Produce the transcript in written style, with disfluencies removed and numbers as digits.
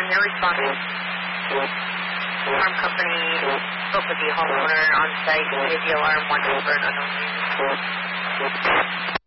on your response, alarm company spoke with the homeowner on site, gave the alarm once for an unknown reason.